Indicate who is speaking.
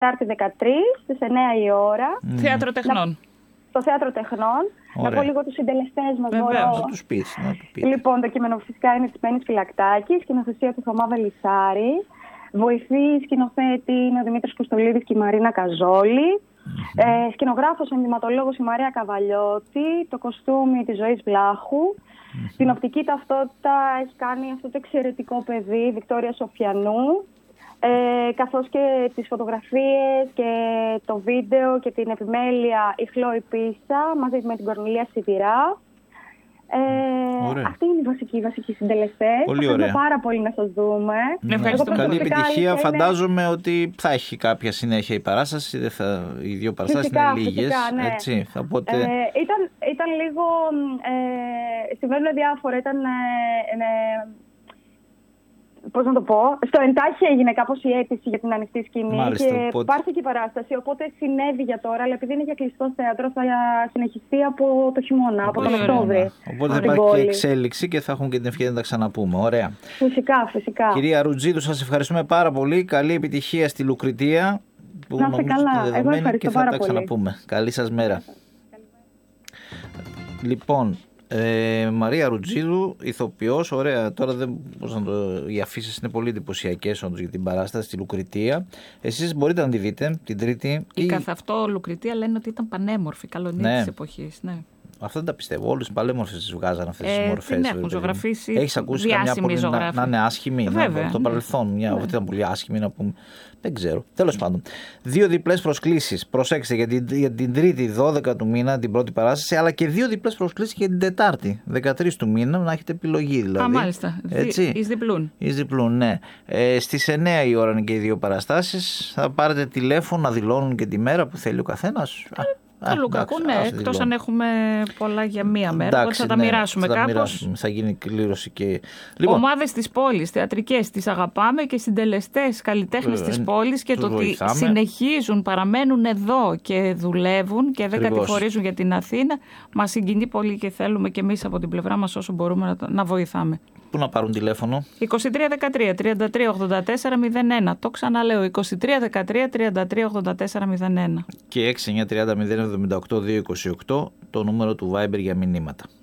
Speaker 1: Τετάρτη 13 στις 9 η ώρα.
Speaker 2: Θέατρο Τεχνών.
Speaker 1: Στο Θέατρο Τεχνών.
Speaker 3: Ωραία.
Speaker 1: Να πω λίγο τους συντελεστές μας.
Speaker 3: Να τους πεις.
Speaker 1: Λοιπόν, το κείμενο φυσικά είναι της Μένης Φυλακτάκης, σκηνοθεσία του Θωμά Βελισσάρη. Βοηθή σκηνοθέτη είναι ο Δημήτρης Κουστολίδης και η Μαρίνα Καζόλη. Σκηνογράφος, ενδυματολόγος η Μαρία Καβαλιώτη. Το κοστούμι της Ζωής Βλάχου. Την οπτική ταυτότητα έχει κάνει αυτό το εξαιρετικό παιδί, η Βικτόρια Σοφιανού. Καθώς και τις φωτογραφίες και το βίντεο και την επιμέλεια η Χλόη Πίσα μαζί με την Κορνηλία Σιδηρά. Αυτοί είναι οι βασικοί συντελεστές.
Speaker 3: Πολύ ωραία.
Speaker 1: Θέλουμε πάρα πολύ να σας δούμε.
Speaker 3: Καλή επιτυχία. Φαντάζομαι ότι θα έχει κάποια συνέχεια η παράσταση. Οι δύο παραστάσεις είναι λίγες.
Speaker 1: Ναι.
Speaker 3: Έτσι, οπότε...
Speaker 1: Ήταν λίγο... συμβαίνουν διάφορα. Ήταν... πώς να το πω, στο εντάχει έγινε κάπως η αίτηση για την ανοιχτή σκηνή.
Speaker 3: Μάλιστα,
Speaker 1: και υπάρχει και η παράσταση, οπότε συνέβη για τώρα, αλλά επειδή είναι για κλειστό θέατρο θα συνεχιστεί από το χειμώνα, από τον Οκτώβρη.
Speaker 3: Οπότε θα υπάρχει και εξέλιξη και θα έχουμε και την ευκαιρία να τα ξαναπούμε. Ωραία.
Speaker 1: Φυσικά.
Speaker 3: Κυρία Ρουτζίδου, σας ευχαριστούμε πάρα πολύ. Καλή επιτυχία στη Λουκριτία. Που
Speaker 1: να είστε καλά. Εγώ ευχαριστώ
Speaker 3: και θα
Speaker 1: πάρα
Speaker 3: τα ξαναπούμε. Καλή σας μέρα. Λοιπόν, Μαρία Ρουτζίδου, ηθοποιός, ωραία. Τώρα οι αφήσεις είναι πολύ εντυπωσιακές όντως για την παράσταση στη Λουκριτία. Εσείς μπορείτε να τη δείτε την Τρίτη.
Speaker 2: Καθ' αυτό Λουκριτία λένε ότι ήταν πανέμορφη, καλονή της εποχής. Ναι.
Speaker 3: Αυτό δεν τα πιστεύω. Όλες οι παλέμορφες τις βγάζαν αυτές τις μορφές.
Speaker 2: Την έχουν ζωγραφίσει.
Speaker 3: Έχεις ακούσει καμιά πολύ να είναι άσχημη?
Speaker 2: Βέβαια.
Speaker 3: Το παρελθόν, μια ότι ήταν πολύ άσχημη να πούμε. Δεν ξέρω. Τέλος πάντων. 2 διπλές προσκλήσεις. Προσέξτε για την Τρίτη 12 του μήνα, την πρώτη παράσταση, αλλά και 2 διπλές προσκλήσεις για την Τετάρτη 13 του μήνα, να έχετε επιλογή δηλαδή.
Speaker 2: Μάλιστα. Εις διπλούν.
Speaker 3: Ναι. Στις 9 η ώρα είναι και οι 2 παραστάσεις. Θα πάρετε τηλέφωνο να δηλώνουν και τη μέρα που θέλει ο καθένας.
Speaker 2: Καλό κακό, ναι, εκτός αν έχουμε πολλά για μία μέρα. Εντάξει, θα τα μοιράσουμε κάπως.
Speaker 3: Θα γίνει κλήρωση και.
Speaker 2: Λοιπόν, ομάδες της πόλης, θεατρικές, τις αγαπάμε και συντελεστές, καλλιτέχνες της πόλης και το ότι συνεχίζουν, παραμένουν εδώ και δουλεύουν και δεν κατηφορίζουν για την Αθήνα. Μας συγκινεί πολύ και θέλουμε και εμείς από την πλευρά μας όσο μπορούμε να βοηθάμε.
Speaker 3: Πού να πάρουν τηλέφωνο?
Speaker 2: 2313 33 84 01. Το ξαναλέω, 2313 33 84 01.
Speaker 3: Και 6930 078 228 το νούμερο του Viber για μηνύματα.